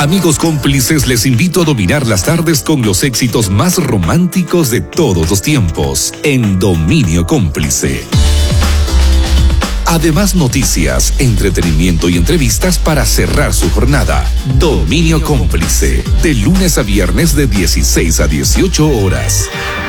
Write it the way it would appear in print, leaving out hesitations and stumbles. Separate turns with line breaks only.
Amigos cómplices, les invito a dominar las tardes con los éxitos más románticos de todos los tiempos, en Dominio Cómplice. Además, noticias, entretenimiento y entrevistas para cerrar su jornada. Dominio Cómplice, de lunes a viernes de 16 a 18 horas.